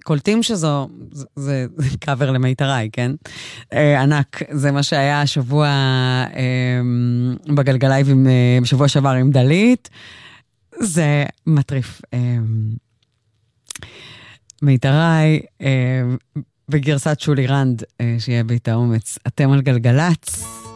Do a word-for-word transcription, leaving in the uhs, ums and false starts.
קולטים שזו, זה, זה, זה קאבר למיתרי, כן? אה, ענק, זה מה שהיה השבוע אה, בגלגלייב עם, אה, בשבוע שעבר עם דלית, זה מטריף. אה, מיתרי, אה, בגרסת שולי רנד, אה, שיהיה בית האומץ, אתם על גלגלץ.